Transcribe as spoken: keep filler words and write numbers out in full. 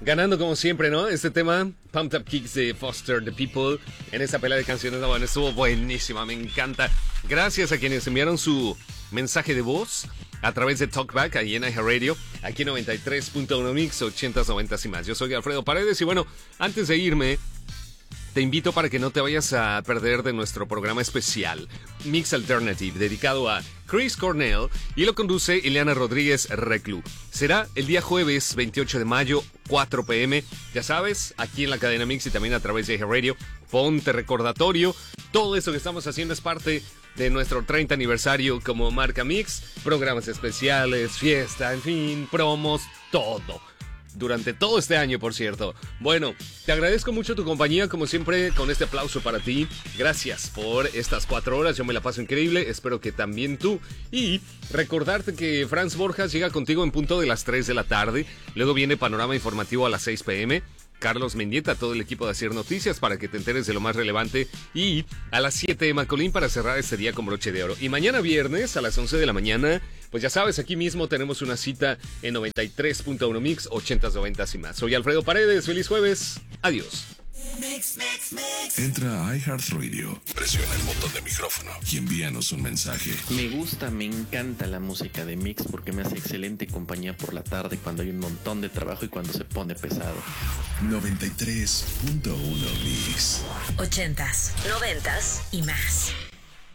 ganando como siempre, ¿no? Este tema, Pumped Up Kicks de Foster the People, en esa pelea de canciones, no, bueno, estuvo buenísima, me encanta. Gracias a quienes enviaron su mensaje de voz a través de Talkback, ahí en iHeartRadio, aquí noventa y tres punto uno Mix, ochentas, noventas y más. Yo soy Alfredo Paredes y bueno, antes de irme, te invito para que no te vayas a perder de nuestro programa especial, Mix Alternative, dedicado a Chris Cornell, y lo conduce Ileana Rodríguez Reclu. Será el día jueves veintiocho de mayo, cuatro pe eme, ya sabes, aquí en la cadena Mix y también a través de iHeartRadio. Ponte recordatorio, todo esto que estamos haciendo es parte de nuestro treinta aniversario como marca Mix, programas especiales, fiesta, en fin, promos, todo. Durante todo este año, por cierto. Bueno, te agradezco mucho tu compañía, como siempre, con este aplauso para ti. Gracias por estas cuatro horas, yo me la paso increíble, espero que también tú. Y recordarte que Franz Borjas llega contigo en punto de las tres de la tarde. Luego viene Panorama Informativo a las seis pe eme. Carlos Mendieta, todo el equipo de Hacer Noticias para que te enteres de lo más relevante. Y a las siete de Macolín para cerrar este día con broche de oro. Y mañana viernes a las once de la mañana, pues ya sabes, aquí mismo tenemos una cita en noventa y tres punto uno Mix, ochentas, noventas y más. Soy Alfredo Paredes, feliz jueves, adiós. Mix, mix, mix. Entra a iHeartRadio, presiona el botón de micrófono y envíanos un mensaje. Me gusta, me encanta la música de Mix porque me hace excelente compañía por la tarde cuando hay un montón de trabajo y cuando se pone pesado. noventa y tres punto uno Mix. Ochentas, noventas y más.